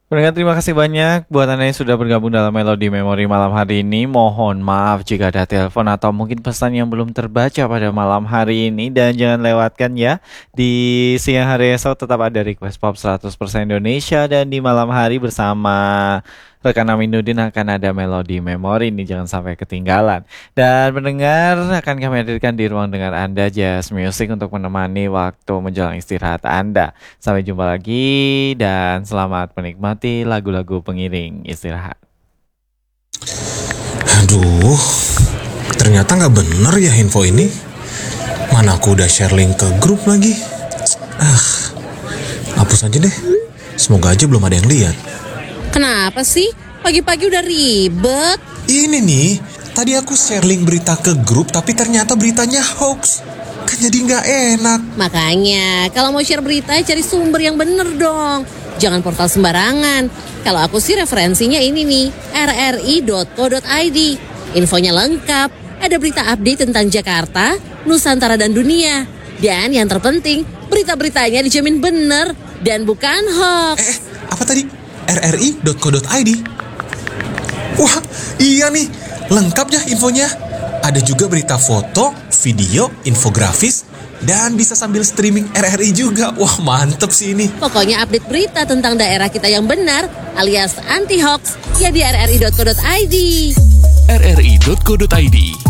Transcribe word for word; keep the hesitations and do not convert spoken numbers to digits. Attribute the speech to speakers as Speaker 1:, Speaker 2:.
Speaker 1: Pendengar, terima kasih banyak buat Anda yang sudah bergabung dalam Melodi Memori malam hari ini. Mohon maaf jika ada telepon atau mungkin pesan yang belum terbaca pada malam hari ini. Dan jangan lewatkan ya, di siang hari esok tetap ada Request Pop seratus persen Indonesia. Dan di malam hari bersama rekan Aminuddin akan ada Melodi Memori. Ini jangan sampai ketinggalan. Dan pendengar, akan kami hadirkan di ruang dengar Anda Jazz Music untuk menemani waktu menjelang istirahat Anda. Sampai jumpa lagi dan selamat menikmati lagu-lagu pengiring istirahat.
Speaker 2: Aduh, ternyata nggak bener ya info ini. Mana aku udah share link ke grup lagi. Ah, hapus aja deh. Semoga aja belum ada yang lihat.
Speaker 3: Kenapa sih? Pagi-pagi udah ribet.
Speaker 2: Ini nih, tadi aku share link berita ke grup tapi ternyata beritanya hoax. Kan jadi nggak enak.
Speaker 3: Makanya, kalau mau share berita cari sumber yang bener dong. Jangan portal sembarangan. Kalau aku sih referensinya ini nih, r r i dot co dot i d. Infonya lengkap, ada berita update tentang Jakarta, Nusantara dan dunia. Dan yang terpenting, berita-beritanya dijamin bener dan bukan hoax.
Speaker 2: Eh, apa tadi? r r i dot co dot i d. Wah, iya nih, lengkap ya infonya. Ada juga berita foto, video, infografis, dan bisa sambil streaming R R I juga. Wah, mantep sih ini.
Speaker 3: Pokoknya update berita tentang daerah kita yang benar alias anti hoax ya di r r i dot co dot i d.
Speaker 4: r r i dot co dot i d